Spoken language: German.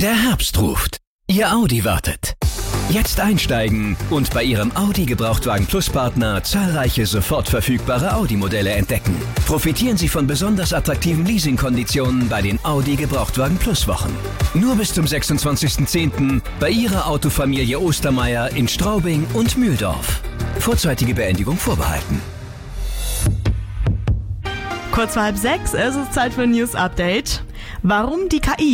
Der Herbst ruft. Ihr Audi wartet. Jetzt einsteigen und bei Ihrem Audi Gebrauchtwagen Plus Partner zahlreiche sofort verfügbare Audi-Modelle entdecken. Profitieren Sie von besonders attraktiven Leasingkonditionen bei den Audi Gebrauchtwagen Plus Wochen. Nur bis zum 26.10. bei Ihrer Autofamilie Ostermeier in Straubing und Mühldorf. Vorzeitige Beendigung vorbehalten. Kurz vor 5:30 ist es Zeit für ein News Update. Warum die KI